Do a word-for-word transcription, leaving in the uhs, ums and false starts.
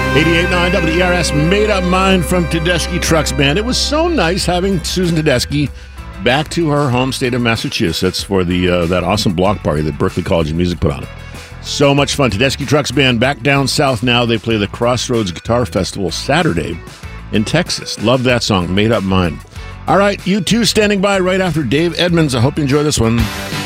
eighty-eight point nine W E R S, Made Up Mind from Tedeschi Trucks Band. It was so nice having Susan Tedeschi back to her home state of Massachusetts for the uh, that awesome block party that Berklee College of Music put on. So much fun. Tedeschi Trucks Band back down south now. They play the Crossroads Guitar Festival Saturday in Texas. Love that song, Made Up Mind. All right, you two standing by right after Dave Edmunds. I hope you enjoy this one.